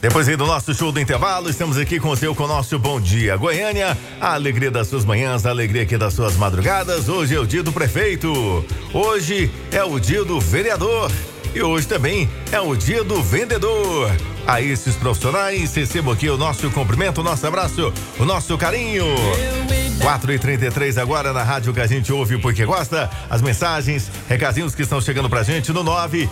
Depois aí do nosso show do intervalo, estamos aqui com o nosso Bom Dia Goiânia, a alegria das suas manhãs, a alegria aqui das suas madrugadas. Hoje é o dia do prefeito, hoje é o dia do vereador e hoje também é o dia do vendedor. A esses profissionais, recebo aqui o nosso cumprimento, o nosso abraço, o nosso carinho. 4h33 agora na rádio que a gente ouve porque gosta. As mensagens, recadinhos que estão chegando pra gente no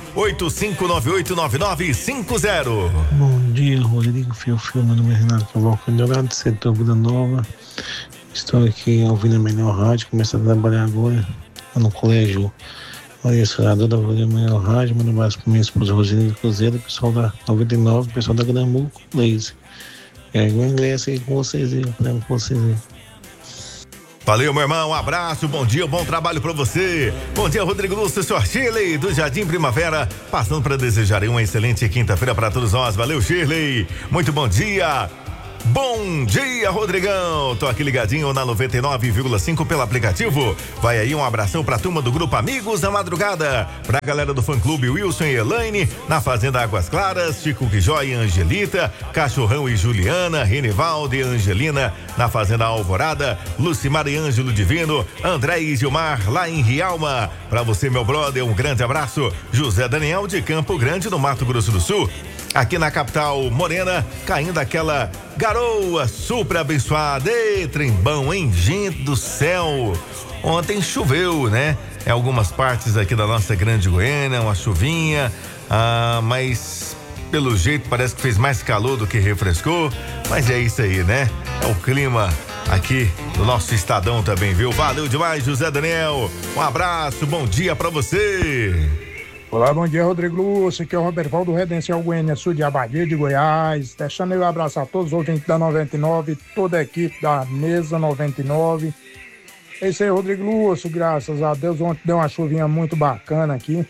985989950. Bom dia, Rodrigo Fio, meu nome é Renato Cavalcante, do setor Vila Nova. Estou aqui ouvindo a melhor rádio, começando a trabalhar agora no colégio orientador da melhor rádio. Manda um abraço para minha esposa Rosinha Cruzeiro, pessoal da 99, pessoal da Gramu Laser. O ingresso aí com vocês aí, com vocês aí. Valeu, meu irmão, um abraço, bom dia, bom trabalho pra você. Bom dia, Rodrigo Lúcio, Sr. Shirley, do Jardim Primavera, passando para desejar uma excelente quinta-feira para todos nós. Valeu, Shirley, muito bom dia. Bom dia, Rodrigão. Tô aqui ligadinho na 99,5 pelo aplicativo. Vai aí um abração pra turma do grupo Amigos da Madrugada, pra galera do fã-clube Wilson e Elaine, na Fazenda Águas Claras, Chico Quijó e Angelita, Cachorrão e Juliana, Renivaldo e Angelina, na Fazenda Alvorada, Lucimar e Ângelo Divino, André e Gilmar, lá em Rialma. Pra você, meu brother, um grande abraço. José Daniel de Campo Grande, no Mato Grosso do Sul. Aqui na capital morena, caindo aquela garoa super abençoada. Ei, trembão, hein? Gente do céu. Ontem choveu, né? Em algumas partes aqui da nossa grande Goiânia, uma chuvinha. Mas pelo jeito parece que fez mais calor do que refrescou. Mas é isso aí, né? É o clima aqui do nosso estadão também, viu? Valeu demais, José Daniel. Um abraço, bom dia pra você. Olá, bom dia, Rodrigo Lúcio, aqui é o Roberval do Redenção Goiânia Sul de Abadia de Goiás, deixando eu abraçar todos os ouvintes da 99, toda a equipe da mesa 99. É isso aí, Rodrigo Lúcio, graças a Deus, ontem deu uma chuvinha muito bacana aqui.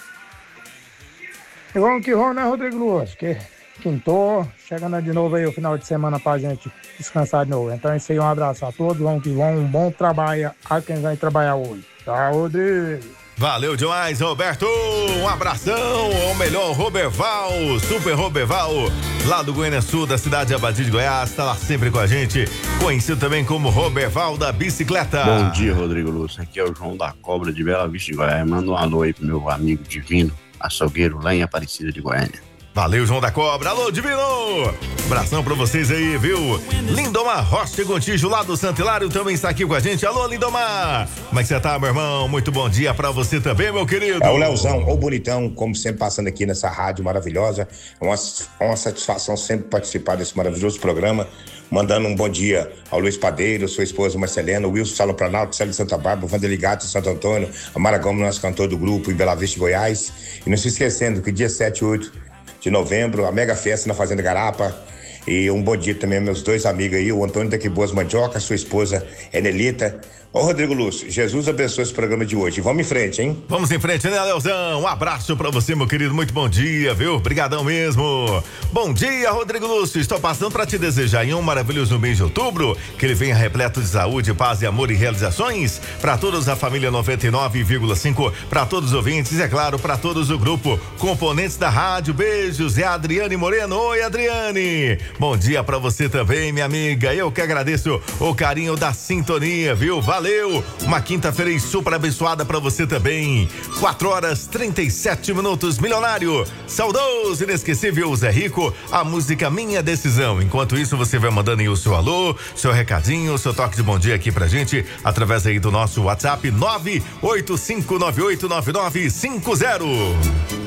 E vamos que vamos, né, Rodrigo Lúcio, que quintou, chegando de novo aí o final de semana pra gente descansar de novo. Então é isso aí, um abraço a todos, vamos que vamos, um bom trabalho a quem vai trabalhar hoje. Tchau, Rodrigo. Valeu demais, Roberto, um abração, o melhor Roberval, Super Roberval, lá do Goiânia Sul, da cidade de Abadia de Goiás, tá lá sempre com a gente, conhecido também como Roberval da bicicleta. Bom dia, Rodrigo Lúcio, aqui é o João da Cobra de Bela Vista de Goiás, manda um alô aí pro meu amigo Divino, açougueiro lá em Aparecida de Goiânia. Valeu, João da Cobra. Alô, Divino! Abração pra vocês aí, viu? Lindomar Rocha Gontijo, lá do Santo Hilário, também está aqui com a gente. Alô, Lindomar! Como é que você tá, meu irmão? Muito bom dia pra você também, meu querido. É o Leozão, o bonitão, como sempre, passando aqui nessa rádio maravilhosa. É uma satisfação sempre participar desse maravilhoso programa. Mandando um bom dia ao Luiz Padeiro, sua esposa Marcelena, Wilson Salom Planalto, Célio de Santa Bárbara, Vanderlei Gato de Santo Antônio, a Mara Gomes, nosso cantor do grupo, em Bela Vista de Goiás. E não se esquecendo que dia 7 e 8 de novembro, a mega festa na Fazenda Garapa. E um bom dia também aos meus dois amigos aí, o Antônio daqui Boas Mandioca, sua esposa Enelita. Ô, Rodrigo Lúcio, Jesus abençoe esse programa de hoje. Vamos em frente, hein? Vamos em frente, né, Leozão? Um abraço pra você, meu querido. Muito bom dia, viu? Obrigadão mesmo. Bom dia, Rodrigo Lúcio. Estou passando pra te desejar em um maravilhoso mês de outubro, que ele venha repleto de saúde, paz e amor e realizações pra todos a família 99,5, pra todos os ouvintes e, é claro, pra todos o grupo componentes da rádio. Beijos. É a Adriane Moreno. Oi, Adriane. Bom dia pra você também, minha amiga. Eu que agradeço o carinho da sintonia, viu? Valeu, uma quinta-feira super abençoada pra você também. 4h37, milionário, saudoso, inesquecível Zé Rico, a música Minha Decisão. Enquanto isso, você vai mandando aí o seu alô, seu recadinho, seu toque de bom dia aqui pra gente, através aí do nosso WhatsApp 985989950.